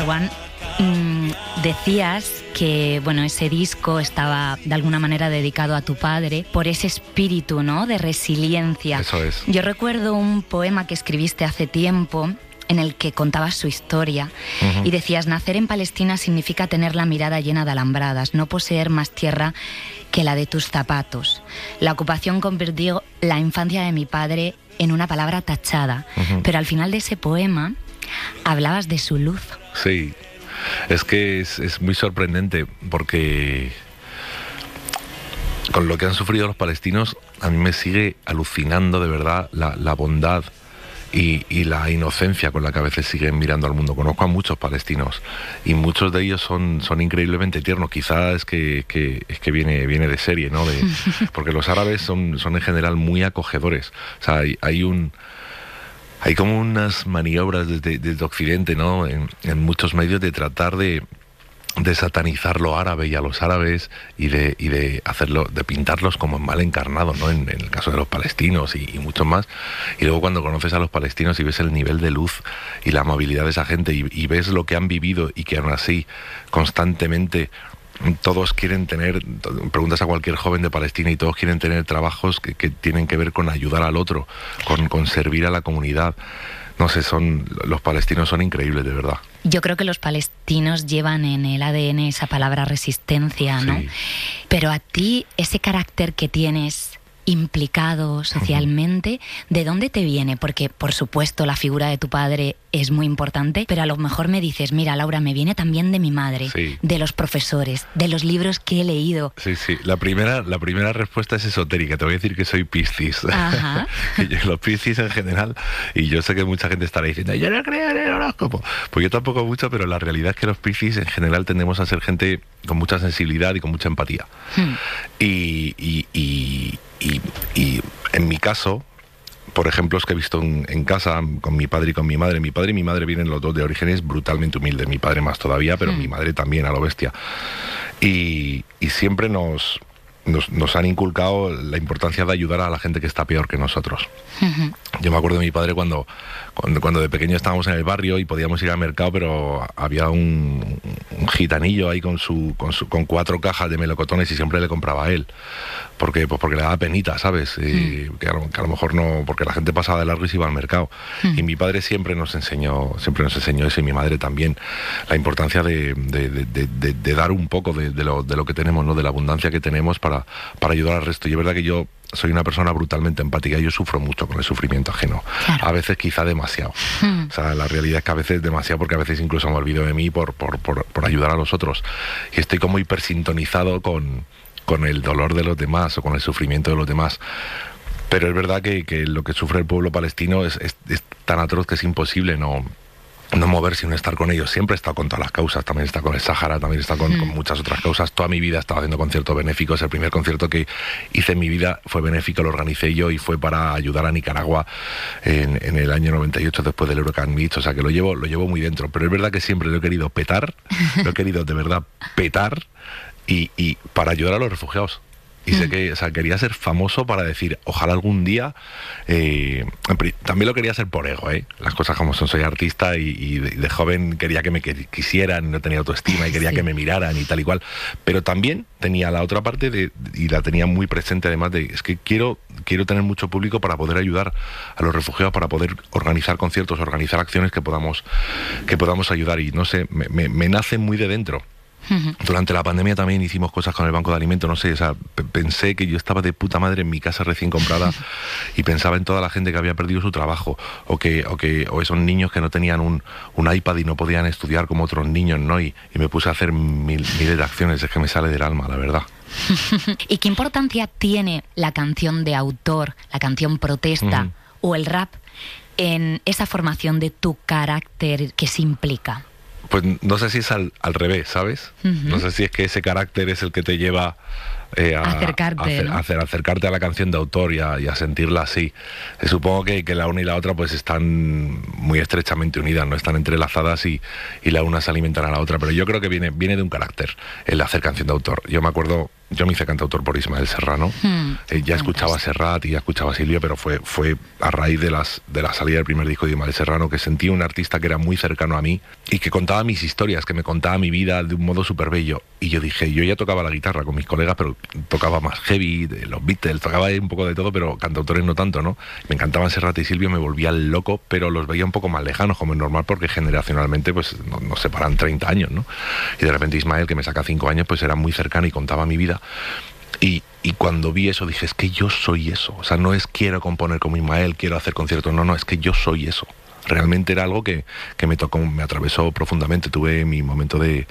Marwan, decías que bueno, ese disco estaba de alguna manera dedicado a tu padre por ese espíritu, ¿no?, de resiliencia. Eso es. Yo recuerdo un poema que escribiste hace tiempo en el que contabas su historia y decías: nacer en Palestina significa tener la mirada llena de alambradas, no poseer más tierra que la de tus zapatos. La ocupación convirtió la infancia de mi padre en una palabra tachada, pero al final de ese poema hablabas de su luz. Sí, es que es muy sorprendente porque con lo que han sufrido los palestinos a mí me sigue alucinando de verdad la bondad y la inocencia con la que a veces siguen mirando al mundo. Conozco a muchos palestinos y muchos de ellos son increíblemente tiernos. Quizás es que viene de serie, ¿no? Porque los árabes son en general muy acogedores. O sea, hay como unas maniobras desde Occidente, ¿no?, en muchos medios de tratar de satanizar lo árabe y a los árabes y de hacerlo, de pintarlos como mal encarnados, ¿no?, en el caso de los palestinos y muchos más. Y luego cuando conoces a los palestinos y ves el nivel de luz y la amabilidad de esa gente y ves lo que han vivido y que aún así constantemente todos quieren tener, preguntas a cualquier joven de Palestina y todos quieren tener trabajos que tienen que ver con ayudar al otro, con servir a la comunidad. No sé, los palestinos son increíbles, de verdad. Yo creo que los palestinos llevan en el ADN esa palabra resistencia, ¿no? Sí. Pero a ti, ese carácter que tienes implicado socialmente, ¿de dónde te viene? Porque, por supuesto, la figura de tu padre es muy importante, pero a lo mejor me dices: mira, Laura, me viene también de mi madre, sí, de los profesores, de los libros que he leído. Sí, sí. La primera respuesta es esotérica. Te voy a decir que soy Piscis. Ajá. Los Piscis en general, y yo sé que mucha gente estará diciendo: yo no creo en el horóscopo. Pues yo tampoco mucho, pero la realidad es que los Piscis en general tendemos a ser gente con mucha sensibilidad y con mucha empatía. Y en mi caso, por ejemplo, es que he visto en casa con mi padre y con mi madre. Mi padre y mi madre vienen los dos de orígenes brutalmente humildes. Mi padre más todavía, pero mi madre también, a lo bestia. Y siempre nos han inculcado la importancia de ayudar a la gente que está peor que nosotros. Yo me acuerdo de mi padre cuando de pequeño estábamos en el barrio y podíamos ir al mercado, pero había un gitanillo ahí con 4 cajas de melocotones y siempre le compraba a él. Porque le daba penita, ¿sabes? Que a lo mejor no, porque la gente pasaba de largo y se iba al mercado. Y mi padre siempre nos enseñó eso, y mi madre también, la importancia de dar un poco de lo que tenemos, ¿no?, de la abundancia que tenemos para ayudar al resto. Y es verdad que yo soy una persona brutalmente empática y yo sufro mucho con el sufrimiento ajeno. Claro. A veces quizá demasiado. O sea, la realidad es que a veces demasiado, porque a veces incluso me olvido de mí por ayudar a los otros. Y estoy como hipersintonizado con el dolor de los demás o con el sufrimiento de los demás. Pero es verdad que lo que sufre el pueblo palestino es tan atroz que es imposible no moverse y no estar con ellos. Siempre he estado con todas las causas, también está con el Sáhara, también está con muchas otras causas. Toda mi vida he estado haciendo conciertos benéficos. El primer concierto que hice en mi vida fue benéfico, lo organicé yo y fue para ayudar a Nicaragua en el año 98 después del huracán Mitch. O sea que lo llevo muy dentro. Pero es verdad que siempre lo he querido petar, lo he querido de verdad petar y para ayudar a los refugiados. Y sé que, o sea, quería ser famoso para decir, ojalá algún día, también lo quería hacer por ego, las cosas como son, soy artista y de joven quería que me quisieran, no tenía autoestima y quería que me miraran y tal y cual, pero también tenía la otra parte y la tenía muy presente además es que quiero tener mucho público para poder ayudar a los refugiados, para poder organizar conciertos, organizar acciones que podamos ayudar, y no sé, me nace muy de dentro. Durante la pandemia también hicimos cosas con el Banco de Alimentos, no sé, o sea, pensé que yo estaba de puta madre en mi casa recién comprada y pensaba en toda la gente que había perdido su trabajo o esos niños que no tenían un iPad y no podían estudiar como otros niños, ¿no? Y me puse a hacer miles de acciones. Es que me sale del alma, la verdad. ¿Y qué importancia tiene la canción de autor, la canción protesta o el rap en esa formación de tu carácter que se implica? Pues no sé si es al revés, ¿sabes? No sé si es que ese carácter es el que te lleva acercarte a la canción de autor y a sentirla así. Supongo que la una y la otra pues están muy estrechamente unidas, no están entrelazadas y la una se alimentan a la otra, pero yo creo que viene de un carácter el hacer canción de autor. Yo me acuerdo Yo me hice cantautor por Ismael Serrano. Ya escuchaba a Serrat y ya escuchaba a Silvio, pero fue a raíz de la salida del primer disco de Ismael Serrano que sentí un artista que era muy cercano a mí y que contaba mis historias, que me contaba mi vida de un modo súper bello. Y yo dije, yo ya tocaba la guitarra con mis colegas, pero tocaba más heavy, los Beatles, tocaba un poco de todo, pero cantautores no tanto, ¿no? Me encantaban Serrat y Silvio, me volvía loco, pero los veía un poco más lejanos, como es normal, porque generacionalmente pues nos separan 30 años, ¿no? Y de repente Ismael, que me saca 5 años, pues era muy cercano y contaba mi vida. Y cuando vi eso dije, es que yo soy eso. O sea, no es quiero componer como Ismael, quiero hacer conciertos, no, es que yo soy eso. Realmente era algo que me tocó, me atravesó profundamente. Tuve mi momento de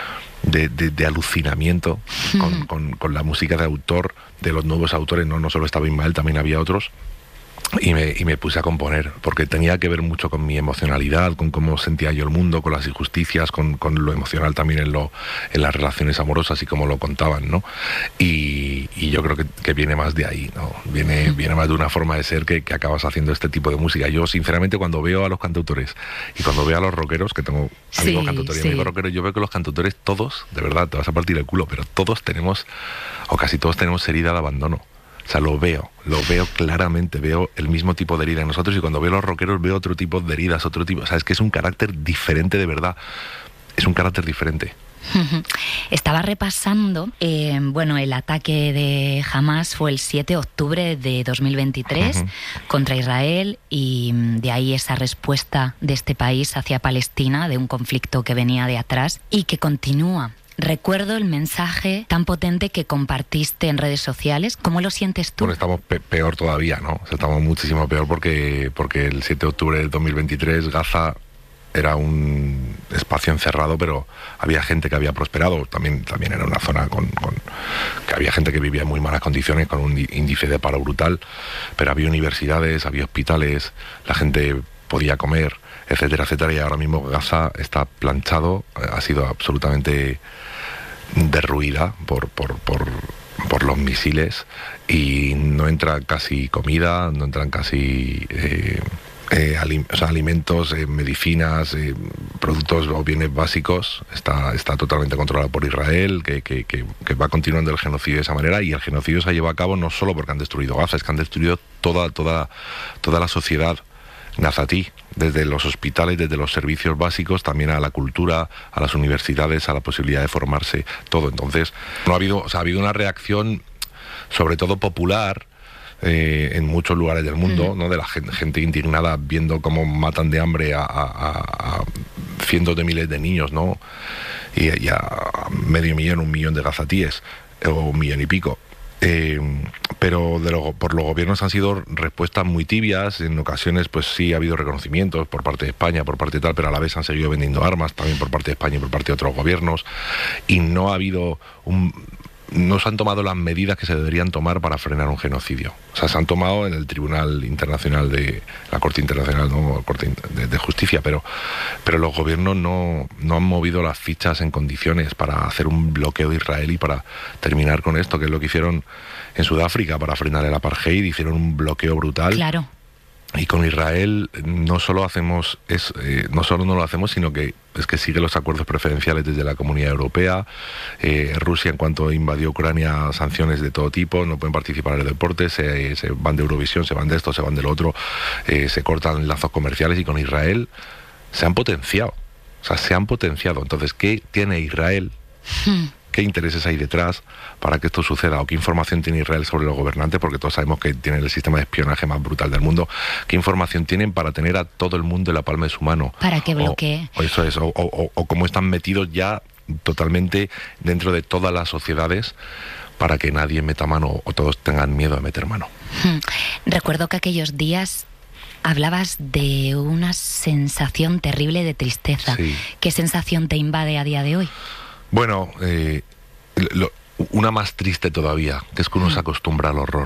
alucinamiento con la música de autor, de los nuevos autores, no solo estaba Ismael, también había otros. Y me puse a componer, porque tenía que ver mucho con mi emocionalidad, con cómo sentía yo el mundo, con las injusticias, con lo emocional también en las relaciones amorosas y cómo lo contaban, ¿no? Y yo creo que viene más de ahí, ¿no? Viene más de una forma de ser que acabas haciendo este tipo de música. Yo, sinceramente, cuando veo a los cantautores y cuando veo a los rockeros, que tengo amigos cantautores y amigos rockeros, yo veo que los cantautores todos, de verdad, te vas a partir el culo, pero todos tenemos, o casi todos tenemos herida de abandono. O sea, lo veo claramente, veo el mismo tipo de herida en nosotros y cuando veo a los rockeros veo otro tipo de heridas, otro tipo, o sea, es que es un carácter diferente de verdad, es un carácter diferente. Estaba repasando, el ataque de Hamas fue el 7 de octubre de 2023 contra Israel y de ahí esa respuesta de este país hacia Palestina, de un conflicto que venía de atrás y que continúa. Recuerdo el mensaje tan potente que compartiste en redes sociales. ¿Cómo lo sientes tú? Bueno, estamos peor todavía, ¿no? O sea, estamos muchísimo peor porque el 7 de octubre de 2023 Gaza era un espacio encerrado, pero había gente que había prosperado. También era una zona que había gente que vivía en muy malas condiciones, con un índice de paro brutal, pero había universidades, había hospitales, la gente podía comer, etcétera, etcétera, y ahora mismo Gaza está planchado, ha sido absolutamente derruida por los misiles y no entra casi comida, no entran casi alimentos, medicinas, productos o bienes básicos. Está totalmente controlado por Israel, que va continuando el genocidio de esa manera, y el genocidio se ha llevado a cabo no solo porque han destruido Gaza, es que han destruido toda la sociedad nazatí, desde los hospitales, desde los servicios básicos, también a la cultura, a las universidades, a la posibilidad de formarse, todo. Entonces, ha habido una reacción, sobre todo popular, en muchos lugares del mundo, ¿no? De la gente indignada viendo cómo matan de hambre a cientos de miles de niños, ¿no? Y a medio millón, 1 millón de gazatíes, o 1 millón y pico. Pero por los gobiernos han sido respuestas muy tibias. En ocasiones pues sí ha habido reconocimientos por parte de España, por parte de tal, pero a la vez han seguido vendiendo armas también por parte de España y por parte de otros gobiernos, y no ha habido no se han tomado las medidas que se deberían tomar para frenar un genocidio. O sea, se han tomado en el Tribunal Internacional de la Corte Internacional, ¿no? Corte de Justicia, pero los gobiernos no han movido las fichas en condiciones para hacer un bloqueo de Israel y para terminar con esto, que es lo que hicieron en Sudáfrica para frenar el apartheid. Hicieron un bloqueo brutal. Claro. Y con Israel no solo no lo hacemos, sino que es que sigue los acuerdos preferenciales desde la Comunidad Europea. Rusia, en cuanto invadió Ucrania, sanciones de todo tipo, no pueden participar en el deporte, se van de Eurovisión, se van de esto, se van del otro, se cortan lazos comerciales, y con Israel se han potenciado. O sea, se han potenciado. Entonces, ¿qué tiene Israel? ¿Qué intereses hay detrás para que esto suceda? ¿O qué información tiene Israel sobre los gobernantes? Porque todos sabemos que tienen el sistema de espionaje más brutal del mundo. ¿Qué información tienen para tener a todo el mundo en la palma de su mano? Para que bloquee. O cómo están metidos ya totalmente dentro de todas las sociedades para que nadie meta mano o todos tengan miedo de meter mano. Recuerdo que aquellos días hablabas de una sensación terrible de tristeza. Sí. ¿Qué sensación te invade a día de hoy? Bueno, una más triste todavía, que es que uno se acostumbra al horror.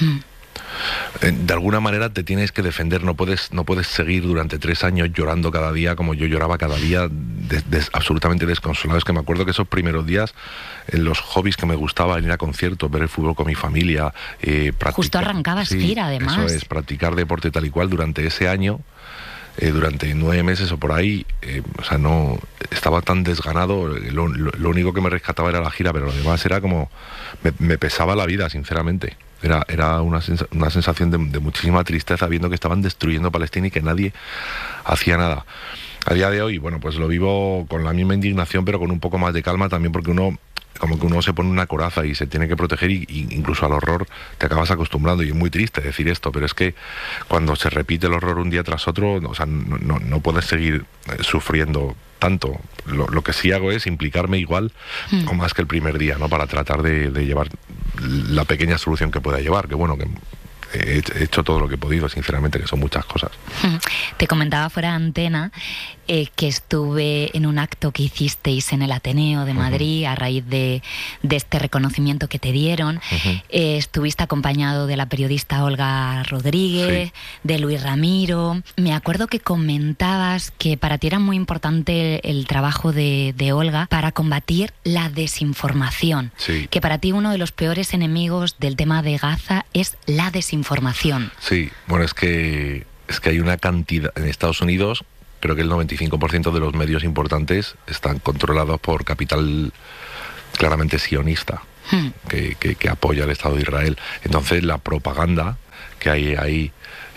De alguna manera te tienes que defender, no puedes seguir durante 3 años llorando cada día como yo lloraba cada día, absolutamente desconsolado. Es que me acuerdo que esos primeros días, los hobbies que me gustaban, ir a conciertos, ver el fútbol con mi familia, justo arrancabas gira, además. Eso es, practicar deporte tal y cual durante ese año. durante 9 meses o por ahí, o sea, no estaba tan desganado, lo único que me rescataba era la gira, pero lo demás era como, me pesaba la vida, sinceramente. Era una sensación de muchísima tristeza, viendo que estaban destruyendo Palestina y que nadie hacía nada. A día de hoy, bueno, pues lo vivo con la misma indignación, pero con un poco más de calma también, porque uno se pone una coraza y se tiene que proteger, y incluso al horror te acabas acostumbrando, y es muy triste decir esto, pero es que cuando se repite el horror un día tras otro, o sea, no puedes seguir sufriendo tanto. Lo que sí hago es implicarme igual o más que el primer día, ¿no? Para tratar de llevar la pequeña solución que pueda llevar, que bueno, que he hecho todo lo que he podido, sinceramente, que son muchas cosas. Te comentaba fuera de antena que estuve en un acto que hicisteis en el Ateneo de Madrid a raíz de este reconocimiento que te dieron. Estuviste acompañado de la periodista Olga Rodríguez, de Luis Ramiro. Me acuerdo que comentabas que para ti era muy importante el trabajo de Olga para combatir la desinformación. Que para ti uno de los peores enemigos del tema de Gaza es la desinformación. Sí, bueno, es que hay una cantidad en Estados Unidos. Creo que el 95% de los medios importantes están controlados por capital claramente sionista, que apoya al Estado de Israel. Entonces la propaganda que hay ahí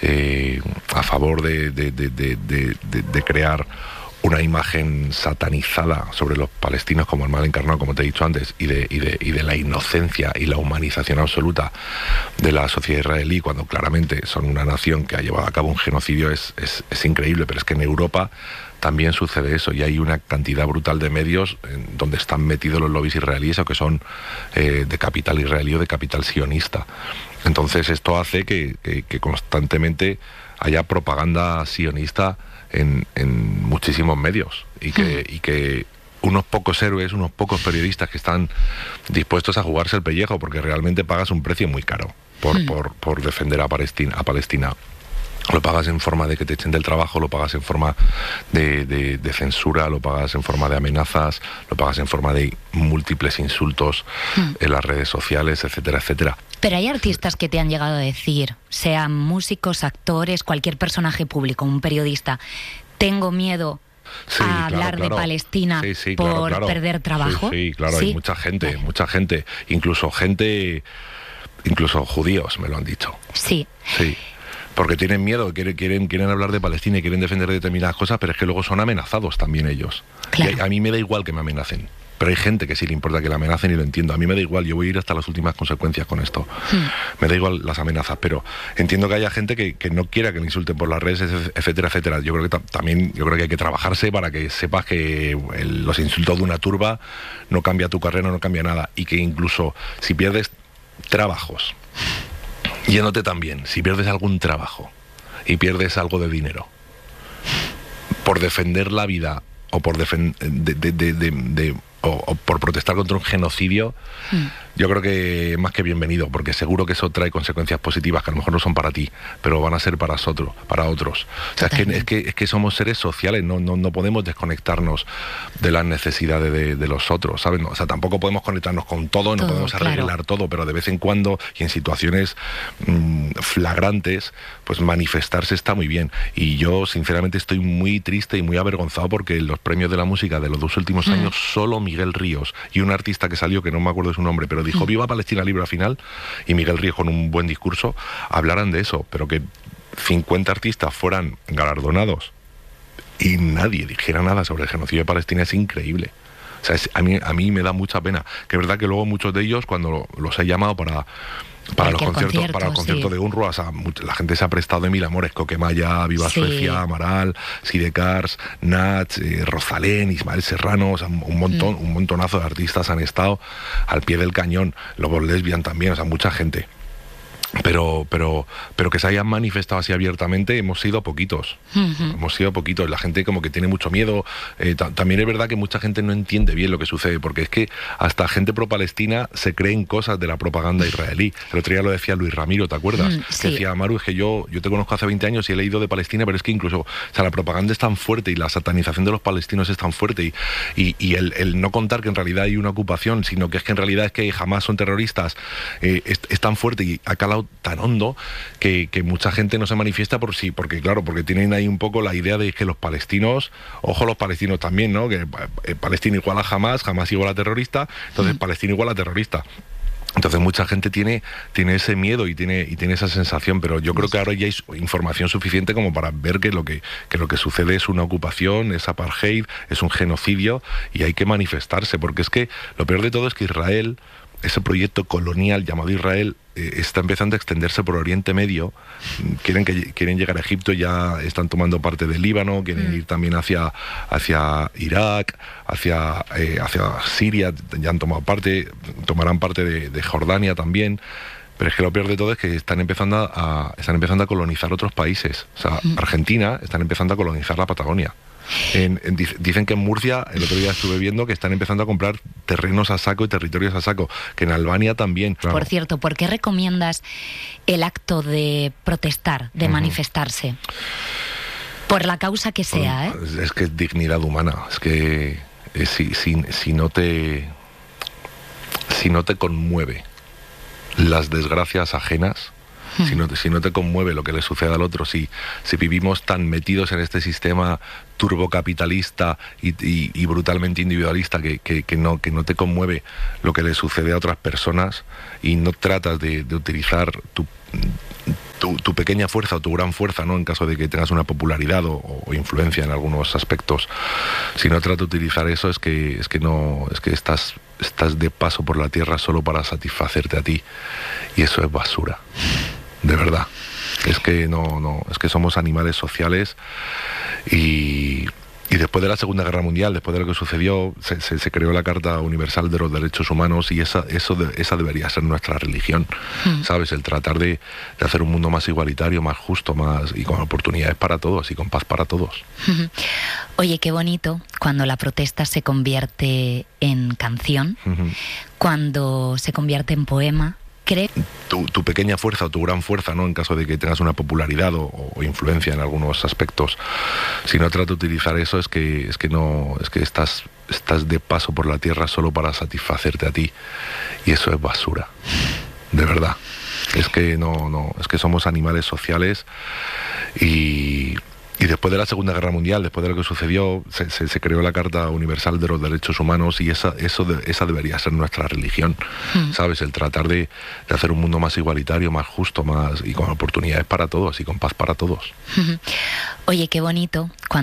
a favor de crear una imagen satanizada sobre los palestinos como el mal encarnado, como te he dicho antes, y de la inocencia y la humanización absoluta de la sociedad israelí, cuando claramente son una nación que ha llevado a cabo un genocidio, es increíble. Pero es que en Europa también sucede eso, y hay una cantidad brutal de medios donde están metidos los lobbies israelíes, o que son de capital israelí o de capital sionista. Entonces esto hace que constantemente haya propaganda sionista en muchísimos medios, y que unos pocos héroes, unos pocos periodistas que están dispuestos a jugarse el pellejo, porque realmente pagas un precio muy caro por defender a Palestina. Lo pagas en forma de que te echen del trabajo, lo pagas en forma de censura, lo pagas en forma de amenazas, lo pagas en forma de múltiples insultos en las redes sociales, etcétera, etcétera. Pero hay artistas que te han llegado a decir, sean músicos, actores, cualquier personaje público, un periodista, tengo miedo a hablar de Palestina por perder trabajo. Sí, claro, hay mucha gente, incluso judíos me lo han dicho. Sí. Porque tienen miedo, quieren hablar de Palestina y quieren defender determinadas cosas, pero es que luego son amenazados también ellos. Claro. Y a mí me da igual que me amenacen, pero hay gente que sí le importa que le amenacen, y lo entiendo. A mí me da igual, yo voy a ir hasta las últimas consecuencias con esto. Me da igual las amenazas, pero entiendo que haya gente que no quiera que le insulten por las redes, etcétera, etcétera. Yo creo que hay que trabajarse para que sepas que los insultos de una turba no cambia tu carrera, no cambia nada, y que incluso si pierdes trabajos, yéndote también, si pierdes algún trabajo y pierdes algo de dinero por defender la vida o por o por protestar contra un genocidio, yo creo que más que bienvenido, porque seguro que eso trae consecuencias positivas que a lo mejor no son para ti, pero van a ser para otros. O sea, es que somos seres sociales, no podemos desconectarnos de las necesidades de los otros, ¿sabes? O sea, tampoco podemos conectarnos con todo, no podemos arreglar todo, pero de vez en cuando y en situaciones flagrantes, pues manifestarse está muy bien. Y yo sinceramente estoy muy triste y muy avergonzado porque los premios de la música de los 2 últimos años, solo Miguel Ríos y un artista que salió, que no me acuerdo de su nombre, pero dijo viva Palestina libre al final, y Miguel Ríos con un buen discurso hablaran de eso, pero que 50 artistas fueran galardonados y nadie dijera nada sobre el genocidio de Palestina es increíble. O sea, a mí me da mucha pena, que es verdad que luego muchos de ellos, cuando los he llamado para los conciertos, para el concierto de UNRWA, o sea, la gente se ha prestado. Emil Amores, Coquemaya, Viva Suecia, Amaral, Sidecars, Nach, Rosalén, Ismael Serrano, o sea, un montonazo de artistas han estado al pie del cañón, Lobos Lesbian también, o sea, mucha gente. Pero que se hayan manifestado así abiertamente hemos sido poquitos. La gente como que tiene mucho miedo. También es verdad que mucha gente no entiende bien lo que sucede, porque es que hasta gente pro-palestina se creen cosas de la propaganda israelí. El otro día lo decía Luis Ramiro, ¿te acuerdas? Que decía, Maru, es que yo te conozco hace 20 años y he leído de Palestina, pero es que incluso, o sea, la propaganda es tan fuerte y la satanización de los palestinos es tan fuerte, y el no contar que en realidad hay una ocupación, sino que es que en realidad es que jamás son terroristas, es tan fuerte, y ha calado algo tan hondo que mucha gente no se manifiesta por sí, porque tienen ahí un poco la idea de que los palestinos, ojo los palestinos también, ¿no? Que Palestina igual a Hamás igual a terrorista, entonces Palestina igual a terrorista. Entonces mucha gente tiene ese miedo y tiene esa sensación, pero yo creo que ahora ya hay información suficiente como para ver que lo que sucede es una ocupación, es apartheid, es un genocidio, y hay que manifestarse, porque es que lo peor de todo es que Israel, ese proyecto colonial llamado Israel, está empezando a extenderse por Oriente Medio. Quieren llegar a Egipto, ya están tomando parte del Líbano, quieren ir también hacia Irak, hacia Siria, ya han tomado parte, tomarán parte de Jordania también. Pero es que lo peor de todo es que están empezando a colonizar otros países. O sea, Argentina están empezando a colonizar la Patagonia. Dicen que en Murcia, el otro día estuve viendo que están empezando a comprar terrenos a saco y territorios a saco, que en Albania también. Claro. Por cierto, ¿por qué recomiendas el acto de protestar, de manifestarse? Por la causa que sea, Es que es dignidad humana, es que si no te conmueve las desgracias ajenas, si no te conmueve lo que le sucede al otro, si vivimos tan metidos en este sistema turbocapitalista y brutalmente individualista que no te conmueve lo que le sucede a otras personas, y no tratas de utilizar tu pequeña fuerza o tu gran fuerza, ¿no?, en caso de que tengas una popularidad o influencia en algunos aspectos, si no tratas de utilizar eso, es que estás de paso por la tierra solo para satisfacerte a ti, y eso es basura. De verdad, es que es que somos animales sociales, y después de la Segunda Guerra Mundial, después de lo que sucedió, se creó la Carta Universal de los Derechos Humanos, y esa debería ser nuestra religión, ¿sabes? El tratar de hacer un mundo más igualitario, más justo, y con oportunidades para todos y con paz para todos. Oye, qué bonito cuando la protesta se convierte en canción, cuando se convierte en poema. Tu pequeña fuerza o tu gran fuerza, ¿no?, en caso de que tengas una popularidad o influencia en algunos aspectos, si no tratas de utilizar eso, es que estás de paso por la tierra solo para satisfacerte a ti, y eso es basura. De verdad, es que es que somos animales sociales, y después de la Segunda Guerra Mundial, después de lo que sucedió, se creó la Carta Universal de los Derechos Humanos, y esa debería ser nuestra religión, ¿sabes? El tratar de hacer un mundo más igualitario, más justo, y con oportunidades para todos y con paz para todos. Oye, qué bonito cuando